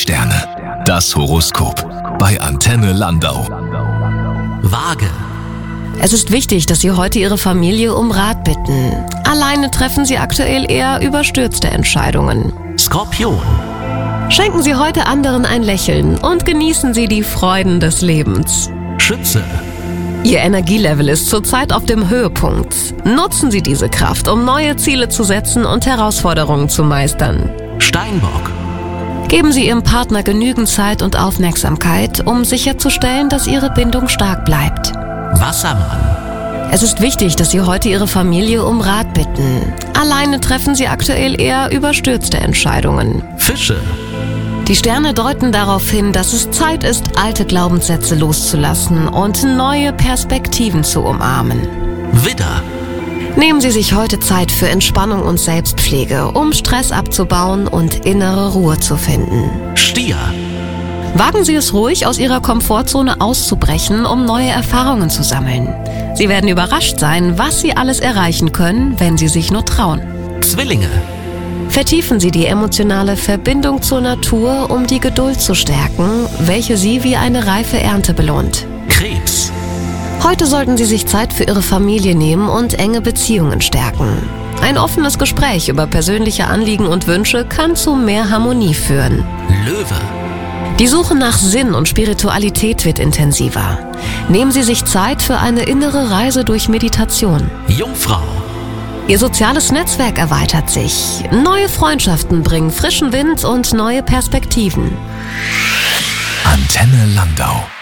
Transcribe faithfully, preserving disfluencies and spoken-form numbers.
Sterne. Das Horoskop bei Antenne Landau. Waage. Es ist wichtig, dass Sie heute Ihre Familie um Rat bitten. Alleine treffen Sie aktuell eher überstürzte Entscheidungen. Skorpion. Schenken Sie heute anderen ein Lächeln und genießen Sie die Freuden des Lebens. Schütze. Ihr Energielevel ist zurzeit auf dem Höhepunkt. Nutzen Sie diese Kraft, um neue Ziele zu setzen und Herausforderungen zu meistern. Steinbock. Geben Sie Ihrem Partner genügend Zeit und Aufmerksamkeit, um sicherzustellen, dass Ihre Bindung stark bleibt. Wassermann. Es ist wichtig, dass Sie heute Ihre Familie um Rat bitten. Alleine treffen Sie aktuell eher überstürzte Entscheidungen. Fische. Die Sterne deuten darauf hin, dass es Zeit ist, alte Glaubenssätze loszulassen und neue Perspektiven zu umarmen. Widder. Nehmen Sie sich heute Zeit für Entspannung und Selbstpflege, um Stress abzubauen und innere Ruhe zu finden. Stier. Wagen Sie es ruhig, aus Ihrer Komfortzone auszubrechen, um neue Erfahrungen zu sammeln. Sie werden überrascht sein, was Sie alles erreichen können, wenn Sie sich nur trauen. Zwillinge. Vertiefen Sie die emotionale Verbindung zur Natur, um die Geduld zu stärken, welche Sie wie eine reife Ernte belohnt. Krebs. Heute sollten Sie sich Zeit für Ihre Familie nehmen und enge Beziehungen stärken. Ein offenes Gespräch über persönliche Anliegen und Wünsche kann zu mehr Harmonie führen. Löwe. Die Suche nach Sinn und Spiritualität wird intensiver. Nehmen Sie sich Zeit für eine innere Reise durch Meditation. Jungfrau. Ihr soziales Netzwerk erweitert sich. Neue Freundschaften bringen frischen Wind und neue Perspektiven. Antenne Landau.